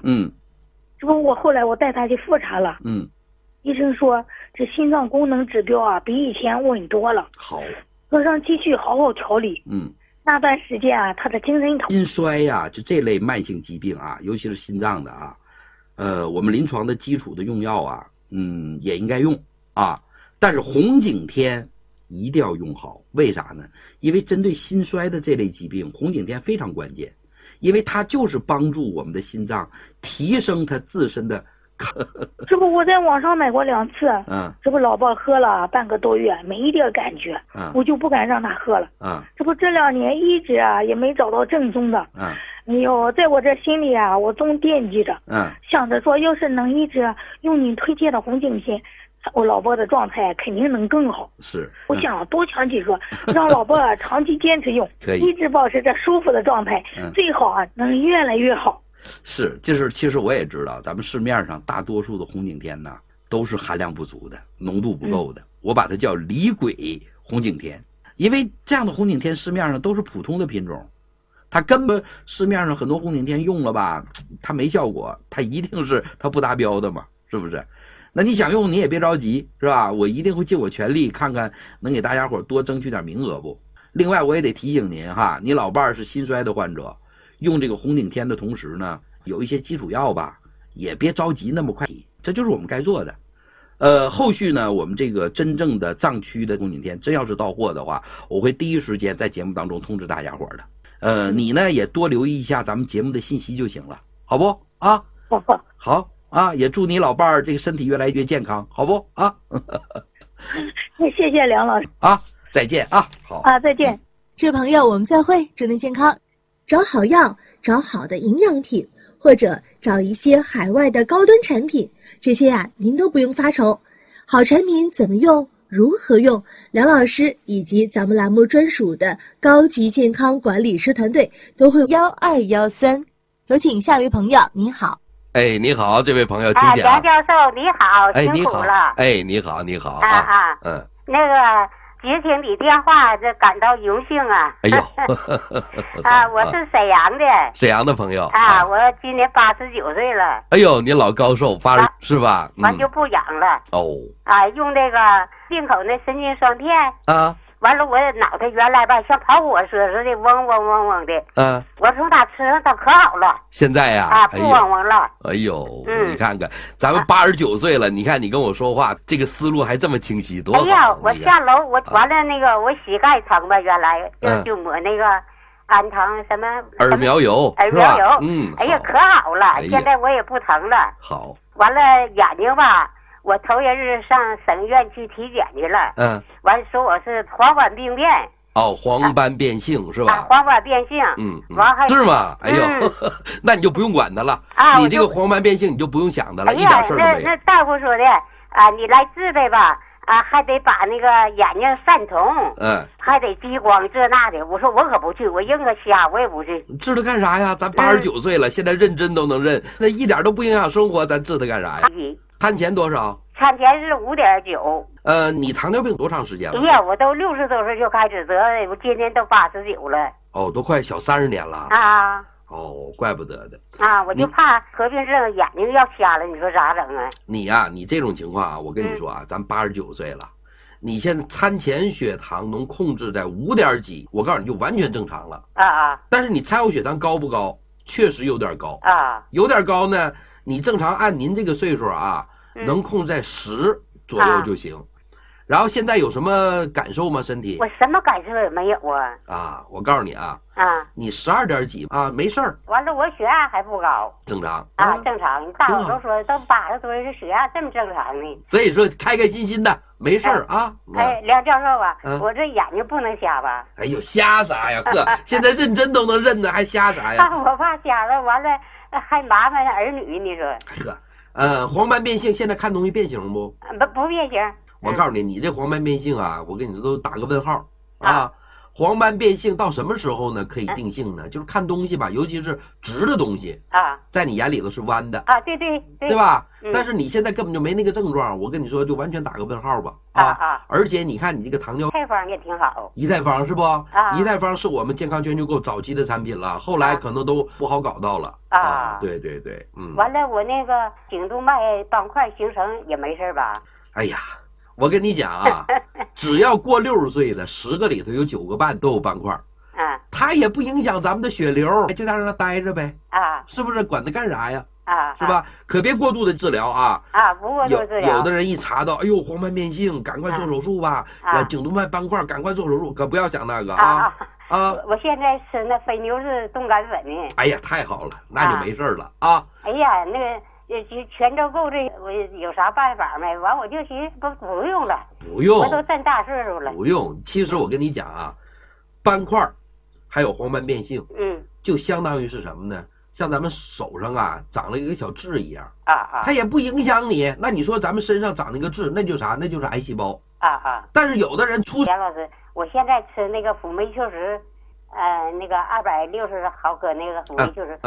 这不我后来我带他去复查了，医生说这心脏功能指标啊比以前稳多了， 好， 说让继续好好调理。那段时间啊，他的精神头心衰呀，就这类慢性疾病啊，尤其是心脏的啊，我们临床的基础的用药啊，也应该用啊，但是红景天一定要用好，为啥呢？因为针对心衰的这类疾病，红景天非常关键，因为它就是帮助我们的心脏提升它自身的。 这不我在网上买过2次，这不老伴喝了半个多月，没一点感觉，我就不敢让他喝了，这不这2年一直啊也没找到正宗的，哎呦，在我这心里啊，我总惦记着，想着说要是能一直用你推荐的红景天，我老婆的状态肯定能更好。 是， 我想多抢几个，让老婆长期坚持用，一直保持着舒服的状态，最好啊能越来越好。 是，就是其实我也知道，咱们市面上大多数的红景天呢，都是含量不足的，浓度不够的。我把它叫李鬼红景天，因为这样的红景天市面上都是普通的品种，它根本市面上很多红景天用了吧，它没效果，它一定是它不达标的嘛，是不是？那你想用你也别着急，是吧？我一定会尽我全力，看看能给大家伙多争取点名额不。另外我也得提醒您哈，你老伴儿是心衰的患者，用这个红景天的同时呢，有一些基础药吧，也别着急那么快，这就是我们该做的。后续呢，我们这个真正的藏区的红景天真要是到货的话，我会第一时间在节目当中通知大家伙的。你呢也多留意一下咱们节目的信息就行了，好不啊？好啊，也祝你老伴儿这个身体越来越健康，好不啊？ 谢谢梁老师啊，再见啊，好啊，再见。 这位朋友，我们再会，祝您健康。 找好药，找好的营养品，或者找一些海外的高端产品，这些啊您都不用发愁。好产品怎么用，如何用，梁老师以及咱们栏目专属的高级健康管理师团队都会 1213。有请下一位朋友，您好。 哎，你好，这位朋友，请讲。 梁教授，你好，辛苦了。 哎，你好，你好那个接听你电话，这感到荣幸啊！ 哎呦， 我是沈阳的， 沈阳的朋友我今年89岁了。 哎呦，你老高寿，80是吧？ 完就不养了。用那个进口那神经双片啊。完了，我脑袋原来吧像跑火车似的，嗡嗡嗡嗡的。我从它吃上它可好了。 现在呀， 不嗡嗡了。 哎呦，你看看，咱们89岁了，你看你跟我说话，这个思路还这么清晰，多好！ 哎呀，我下楼，我完了那个我膝盖疼吧，原来就抹那个安疼什么耳苗油， 耳苗油。哎呀，可好了，现在我也不疼了。 好。 完了眼睛吧。我头一日上省医院去体检去了，完说我是黄斑病变。 黄斑变性是吧？ 黄斑变性，完还是吗？哎呦，那你就不用管它了你这个黄斑变性你就不用想它了，一点事儿都没有。 那大夫说的你来治呗吧，还得把那个眼睛散瞳，还得激光这那的。我说我可不去，我硬个瞎，我也不去。 治它干啥呀？咱89岁了，现在认真都能认，那一点都不影响生活，咱治它干啥呀？餐前多少？ 餐前是5.9。 你糖尿病多长时间了？ 哎呀，我都60多岁就开始得，我今年都89了。 都快小30年了怪不得的我就怕合并症眼睛要瞎了，你说咋整啊？ 你呀，你这种情况我跟你说咱89岁了，你现在餐前血糖能控制在5点几，我告诉你就完全正常了但是你餐后血糖高不高？确实有点高有点高呢。你正常按您这个岁数能控制在10左右就行。然后现在有什么感受吗？身体？ 我什么感受也没有我告诉你你12点几没事儿。 完了，我血压还不高， 正常正常。大伙都说都80多岁血压这么正常呢。 所以说开开心心的，没事儿梁教授我这眼睛不能瞎吧？ 哎呦，瞎啥呀？呵，现在认真都能认呢，还瞎啥呀？ 我怕瞎了，完了还麻烦儿女，你说？ 黄斑变性现在看东西变形不？ 不变形。 我告诉你，你这黄斑变性我跟你都打个问号黄斑变性到什么时候呢？可以定性呢？就是看东西吧，尤其是直的东西啊， 在你眼里头是弯的啊，对， 对吧？但是你现在根本就没那个症状，我跟你说，就完全打个问号吧而且你看你这个糖尿配方也挺好， 胰态方是不？胰态方是我们健康全球购早期的产品了，后来可能都不好搞到了对， 完了，我那个颈动脉斑块形成也没事吧？ 哎呀。我跟你讲啊，只要过60岁的10个里头有9个半都有斑块，它也不影响咱们的血流，就让它待着呗，是不是？管它干啥呀？是吧？可别过度的治疗不过度治疗。 有的人一查到，哎呦，黄斑变性，赶快做手术吧，颈动脉斑块，赶快做手术，可不要想那个我现在吃那非牛氏冻干粉呢。 哎呀，太好了，那就没事了哎呀，那个。全州购这我有啥办法没？完我就寻思不用了， 不用， 我都这么大岁数了， 不用。其实我跟你讲斑块还有黄斑变性，就相当于是什么呢？像咱们手上长了一个小痣一样它也不影响你。那你说咱们身上长那个痣，那就是啥？那就是癌细胞但是有的人田老师，我现在吃那个辅酶90，那个260毫克那个辅酶90。